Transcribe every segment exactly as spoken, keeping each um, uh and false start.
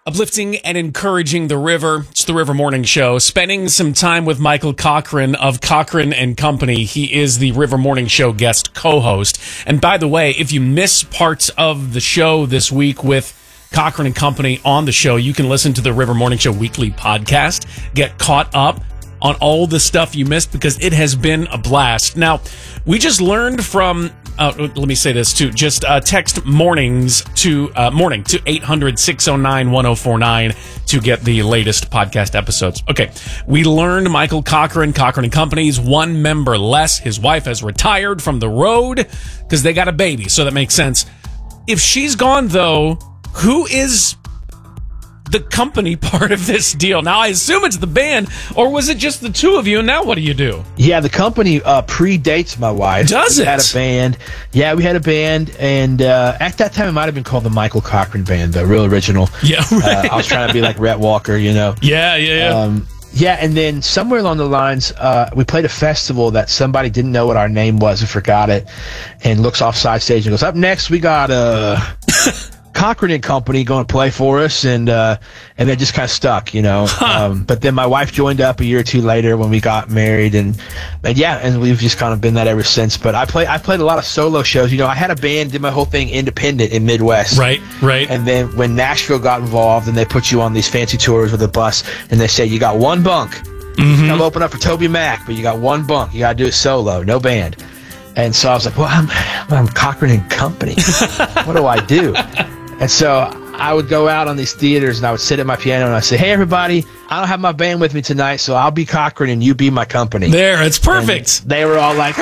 Uplifting and encouraging the river. It's the River Morning Show. Spending some time with Michael Cochran of Cochran and Company. He is the River Morning Show guest co-host. And by the way, if you miss parts of the show this week with Cochran and Company on the show, you can listen to the River Morning Show weekly podcast. Get caught up on all the stuff you missed because it has been a blast. Now, we just learned from, uh, let me say this too, just uh, text mornings to, uh, morning to eight hundred, six oh nine, one oh four nine to get the latest podcast episodes. Okay, we learned Michael Cochran, Cochran and Company's one member less. His wife has retired from the road because they got a baby, so that makes sense. If she's gone, though, who is the company part of this deal? Now, I assume it's the band, or was it just the two of you, and now what do you do? Yeah, the company uh, predates my wife. Does we it? We had a band. Yeah, we had a band, and uh, at that time, it might have been called the Michael Cochran Band, the real original. Yeah, right. Uh, I was trying to be like Rhett Walker, you know? Yeah, yeah, yeah. Um, yeah, and then somewhere along the lines, uh, we played a festival that somebody didn't know what our name was and forgot it, and looks off side stage and goes, up next, we got uh, Cochran and Company going to play for us, and uh, and then just kind of stuck, you know. Huh. Um, but then my wife joined up a year or two later when we got married, and, and yeah, and we've just kind of been that ever since. But I play, I played a lot of solo shows. You know, I had a band, did my whole thing independent in Midwest. Right, right. And then when Nashville got involved, and they put you on these fancy tours with a bus, and they say you got one bunk. Mm-hmm. Come open up for Toby Mac, but you got one bunk. You got to do it solo, no band. And so I was like, well, I'm, I'm Cochran and Company. What do I do? And so I would go out on these theaters, and I would sit at my piano, and I'd say, hey, everybody, I don't have my band with me tonight, so I'll be Cochran, and you be my company. There, it's perfect. And they were all like,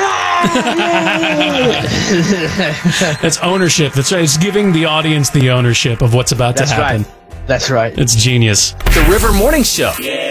ah! That's ownership. That's right. It's giving the audience the ownership of what's about That's to happen. Right. That's right. It's genius. The River Morning Show. Yeah.